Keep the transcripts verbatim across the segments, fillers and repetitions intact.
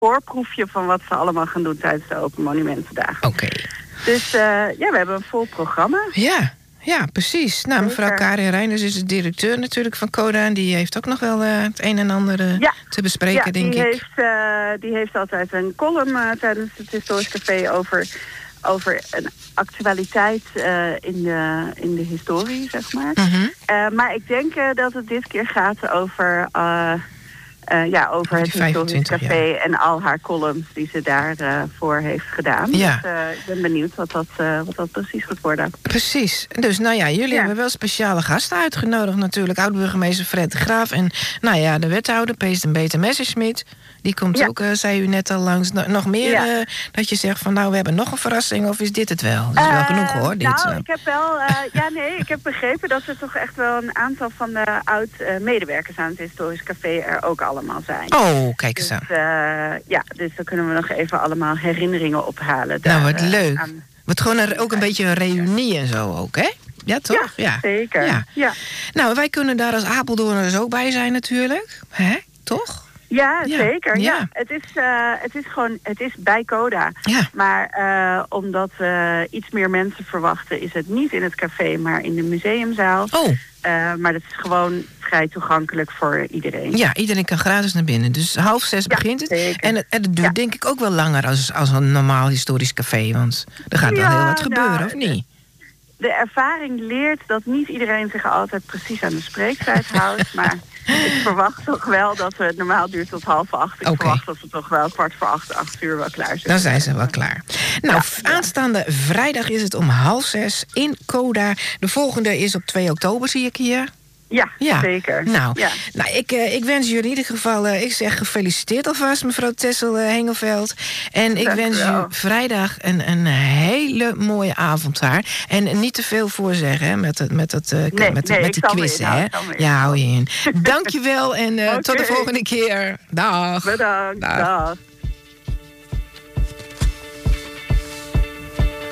voorproefje van wat ze allemaal gaan doen tijdens de Open Monumentendagen. Oké. Okay. Dus uh, ja, we hebben een vol programma. Ja, ja, precies. Nou, mevrouw Karin Reinders is de directeur natuurlijk van CODA. En die heeft ook nog wel uh, het een en ander uh, ja. te bespreken, ja, denk die ik. Heeft, uh, die heeft altijd een column uh, tijdens het Historisch Café over, over een actualiteit uh, in, de, in de historie, zeg maar. Mm-hmm. Uh, maar ik denk uh, dat het dit keer gaat over... Uh, Uh, ja, over het Historisch Café jaar. En al haar columns die ze daarvoor uh, heeft gedaan. Ja. Dus uh, ik ben benieuwd wat dat, uh, wat dat precies gaat worden. Precies. Dus nou ja, jullie ja. hebben wel speciale gasten uitgenodigd natuurlijk. Oud-burgemeester Fred de Graaf en nou ja, de wethouder Peter Messerschmidt. Die komt ja. ook, uh, zei u net al langs. No- nog meer ja. uh, dat je zegt van nou, we hebben nog een verrassing of is dit het wel? Dat is wel uh, genoeg hoor. Dit, nou, uh. ik heb wel, uh, ja nee, ik heb begrepen dat er toch echt wel een aantal van de oud-medewerkers uh, aan het Historisch Café er ook allemaal zijn. Oh, kijk eens aan. Dus, uh, ja, dus dan kunnen we nog even allemaal herinneringen ophalen. Daar, nou, wat leuk. Uh, aan... Wat gewoon een, ook een beetje een reunie en zo ook, hè? Ja, toch? Ja, ja. zeker. Ja. Ja. Nou, wij kunnen daar als Apeldoorners ook bij zijn natuurlijk. Hè? Toch? Ja, ja, zeker. Ja. Ja. Het is, uh, het is gewoon, het is bij CODA. Ja. Maar uh, omdat we iets meer mensen verwachten, is het niet in het café, maar in de museumzaal. Oh. Uh, maar dat is gewoon vrij toegankelijk voor iedereen. Ja, iedereen kan gratis naar binnen. Dus half zes ja, begint het. Zeker. En het, het duurt ja. denk ik ook wel langer als, als een normaal historisch café. Want er gaat wel ja, heel wat gebeuren, nou, of niet? De ervaring leert dat niet iedereen zich altijd precies aan de spreektijd houdt. Maar ik verwacht toch wel dat het normaal duurt tot half acht. Ik okay. verwacht dat we toch wel kwart voor acht, acht uur wel klaar zijn. Dan zijn ze wel klaar. Nou, ja, aanstaande ja. vrijdag is het om half zes in CODA. De volgende is op twee oktober, zie ik hier. Ja, ja, zeker. Nou, ja. nou ik, uh, ik wens jullie in ieder geval... Uh, ik zeg gefeliciteerd alvast, mevrouw Tessel uh, Hengelveld. En ik Dank wens u vrijdag een, een hele mooie avond daar. En niet te veel voorzeggen hè, met, het, met, het, uh, nee, met, nee, met die quiz. Hè? Ja, hou je in. Dank je wel en uh, okay. tot de volgende keer. Dag. Bedankt. Dag. Dag.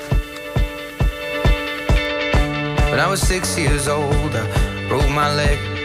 When I was six years old, I broke my leg.